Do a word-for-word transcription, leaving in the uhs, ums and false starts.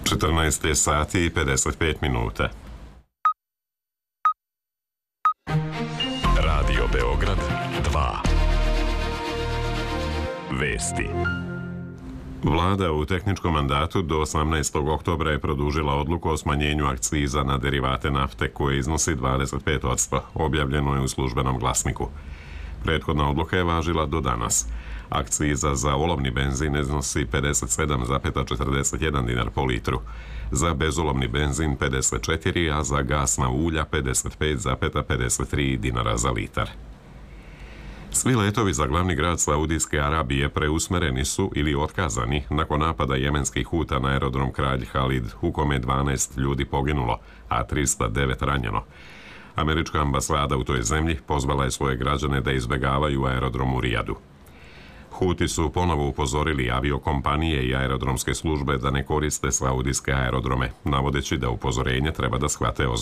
četrnaest sati i pedeset pet minuta. Radio Beograd dva. Vesti. Vlada u tehničkom mandatu do osamnaestog oktobra je produžila odluku o smanjenju akciza na derivate nafte koje iznosi dvadeset pet posto. Objavljeno je u službenom glasniku. Prethodna odluka je važila do danas. Akciza za olovni benzin iznosi pedeset sedam zarez četrdeset jedan dinar po litru, za bezolovni benzin pedeset četiri, a za gasna ulja pedeset pet zarez pedeset tri dinara za litar. Svi letovi za glavni grad Saudijske Arabije preusmereni su ili otkazani nakon napada jemenskih Huta na aerodrom Kralj Halid, u kome je dvanaest ljudi poginulo, a tristo devet ranjeno. Američka ambasada u toj zemlji pozvala je svoje građane da izbegavaju aerodrom u Rijadu. Huti su ponovo upozorili aviokompanije i aerodromske službe da ne koriste saudijske aerodrome, navodeći da upozorenje treba da shvate ozbiljno.